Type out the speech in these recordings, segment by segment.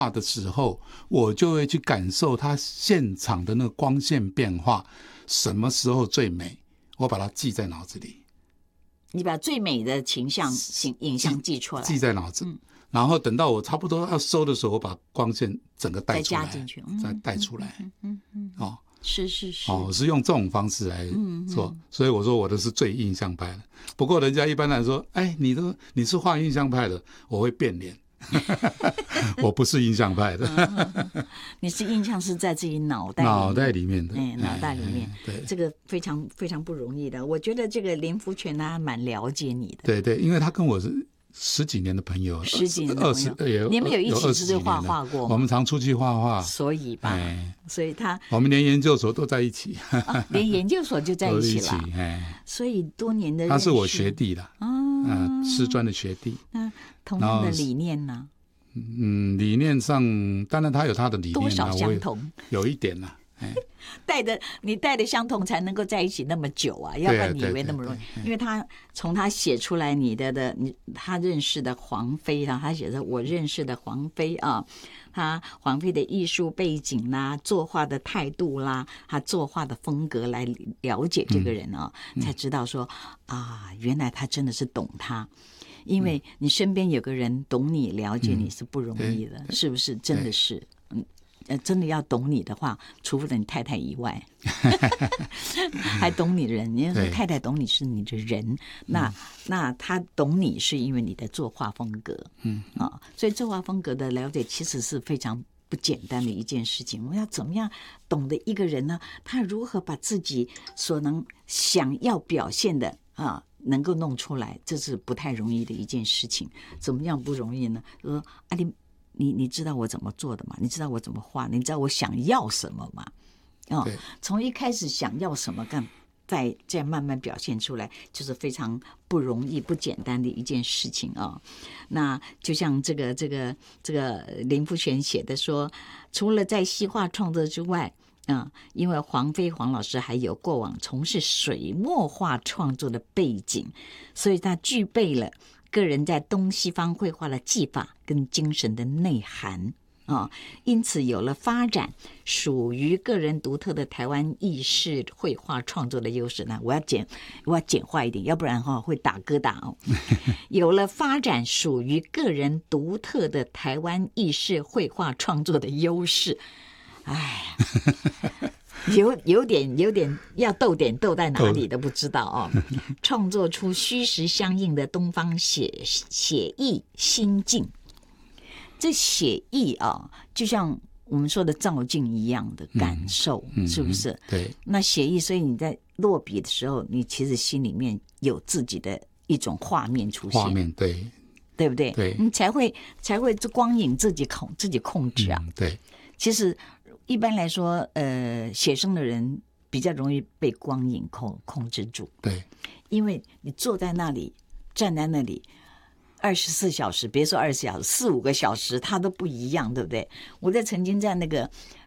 画的时候，我就会去感受它现场的那个光线变化，什么时候最美，我把它记在脑子里。 你把最美的影像记出来， 记在脑子，然后等到我差不多要收的时候，我把光线整个带出来， 再加进去， 再带出来。哦， 是， 我是用这种方式来做，所以我说我的是最印象派的。不过人家一般来说，哎，你是画印象派的，我会变脸。我不是印象派的。 你是印象是在自己脑袋里面的， 脑袋里面， 对， 这个非常非常不容易的。我觉得这个林福全他蛮了解你的， 对，因为他跟我是10几年的朋友 ，10几年的朋友，你们有一起出去画画过吗？ 我们常出去画画， 所以吧，所以我们连研究所都在一起， 连研究所就在一起了，所以多年的认识， 他是我学弟啦，师专的学弟。 那同样的理念呢？ 理念上当然他有他的理念， 多少相同， 有一点啦。 你带的相同才能够在一起那么久啊，要不然你以为那么容易？因为他从他写出来他认识的黄飞啊，他写的我认识的黄飞啊，他黄飞的艺术背景啦，作画的态度啦，他作画的风格来了解这个人啊，才知道说原来他真的是懂他。因为你身边有个人懂你、了解你是不容易的，是不是？真的是，真的要懂你的话，除了你太太以外，还懂你的人。人家说太太懂你是你的人，那他懂你是因为你的作画风格，所以作画风格的了解其实是非常不简单的一件事情。我们要怎么样懂得一个人呢？他如何把自己所能想要表现的能够弄出来，这是不太容易的一件事情。怎么样不容易呢？说你知道我怎么做的吗？你知道我怎么画？你知道我想要什么吗？从一开始想要什么再慢慢表现出来，就是非常不容易、不简单的一件事情啊。那就像这个林福全写的说，除了在西画创作之外，因为黄老师还有过往从事水墨画创作的背景，所以他具备了个人在东西方绘画的技法跟精神的内涵因此有了发展属于个人独特的台湾意式绘画创作的优势呢。我要简化一点，要不然会打疙瘩有了发展属于个人独特的台湾意式绘画创作的优势。哎呀，有点要逗在哪里都不知道创作出虚实相应的东方写意心境。这写意就像我们说的照镜一样的感受，是不是？ 对。 那写意，所以你在落笔的时候，你其实心里面有自己的一种画面出现。画面，对不对？ 对， 你才会这光影自己控制啊。 对。 其实一般来说，写生的人比较容易被光影控制住。 对， 因为你坐在那里，站在那里。24小时，别说20小时，4-5个小时，它都不一样，对不对？我曾经在那个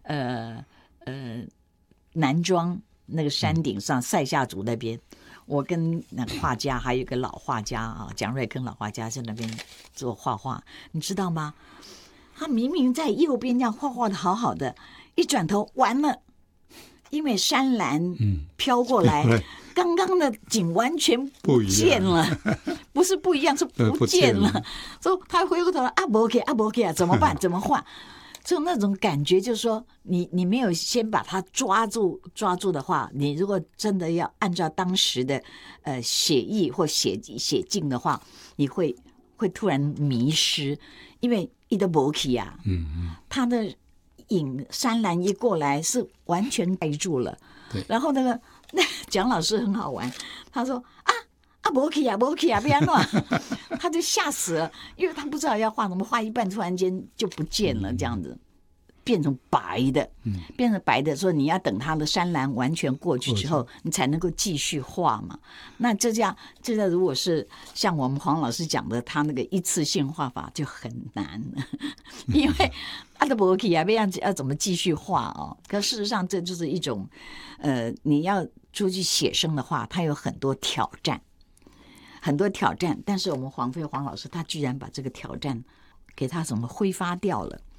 南庄那个山顶上塞夏族那边，我跟那个画家还有一个老画家蒋瑞坑老画家在那边做画画，你知道吗？他明明在右边这样画的好好的，一转头完了，因为山岚飘过来。刚刚的景完全不见了，不是不一样，是不见了。所以他回过头来不 OK 怎么办？怎么画？就那种感觉，就是说你没有先把它抓住的话，你如果真的要按照当时的写意或写境的话，你会突然迷失，因为一的不 OK 啊，他的山岚一过来是完全盖住了，然后那蒋老师很好玩，他说没去啊，不要乱，他就吓死了，因为他不知道要画什么，画一半突然间就不见了，这样子变成白的，所以你要等他的山岚完全过去之后，你才能够继续画嘛。那这样如果是像我们黄老师讲的，他那个一次性画法就很难了，因为都不 OK 啊，要怎么继续画可事实上这就是一种你要出去写生的话，它有很多挑战，但是我们黄老师他居然把这个挑战给他挥发掉了。